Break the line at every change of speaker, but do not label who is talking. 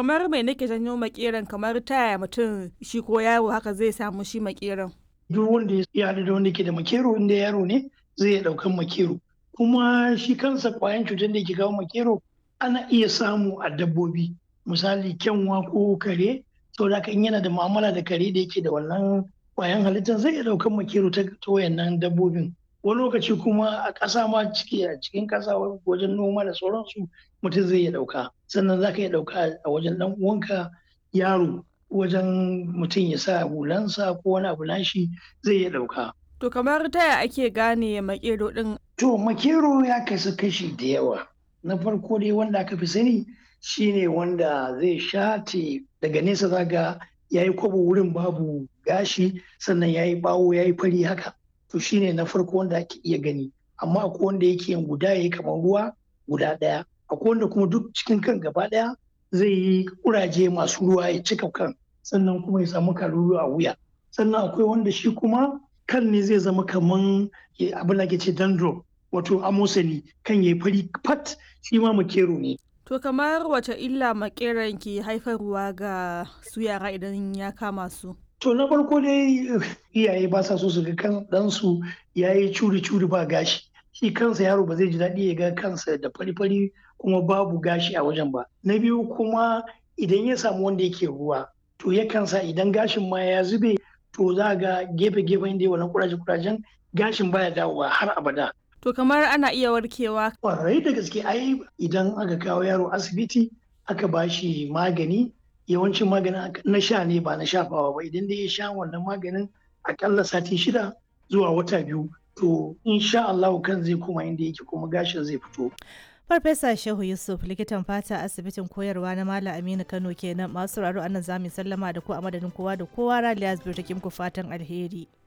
kamar mai nake janyo makeran, kamar ta yaya mutum shi ko yaro haka zai samu shi makeran?
Duk wanda ya haɗu da wanda ke da makero, inda yaro ne zai iya ɗaukan makero. Kuma shi kansa ƙwayan cutar da ke kawo makero ana iya samu a dabbobi, misali kyanwa ko kare. Saboda haka in yana da mu'amala da kare da yake da wannan ƙwayan halittar zai iya ɗaukan makero ta wayannan dabbobin. Wani lokaci kuma a ƙasa ma a cikin ƙasa wajen noma da sauransu mutum zai iya ɗauka. Sannan za ka iya ɗauka a wajen ɗan uwanka yaro, wajen mutum ya sa hulansa ko wani abu nashi zai iya ɗauka.
To kamar ta yaya ake gane makero ɗin?
To makero ya kasu kashi da yawa. Na farko dai wanda aka fi sani shine wanda zai shate daga nesa zaga ya yi kwabo wurin babu gashi, sannan ya yi ɓawo ya yi fari haka. To shine na farko wanda ake iya gani. Amma akwai wanda yake yin guda ya yi kamar ruwa guda ɗaya. Akwai wanda kuma duk cikin kan gaba ɗaya zai yi kuraje masu ruwa ya cika kan, sannan kuma ya samu kalulu a wuya. Sannan akwai wanda shi kuma kan ne zai zama kaman abin da ake ce dandruff, wato amosani, kan yayi fari fat, shi ma makero ne.
To kamar wace illa makeran ke haifarwa ga su yara idan ya kama su?
To na farko dai iyaye ba sa so su ga kan ɗansu ya yi curi-curi ba gashi. Shi kansa yaro ba zai ji daɗi ya ga kansa da fari-fari kuma babu gashi a wajen ba. Na biyu kuma idan ya samu wanda yake ruwa, to yakan sa idan gashin ma ya zube, to za ga gefe-gefen da wannan kuraje-kurajen gashin baya dawowa har abada.
To kamar ana iya warkewa?
Ƙwarai da gaske, ai idan aka kawo yaro asibiti aka ba shi magani, yawancin maganin na sha ne ba na shafawa ba. Idan dai ya sha wannan maganin akalla sati 6 zuwa wata 2, to insha Allah kan zai koma inda yake kuma gashin zai fito.
Farfesa Shehu Yusuf, likitan fata a asibitin koyarwa na Malam Aminu Kano kenan. Masu sauraro anan zamu sallama da ku a madadin kowa da kowa. Raliya Zubir take muku fatan alheri.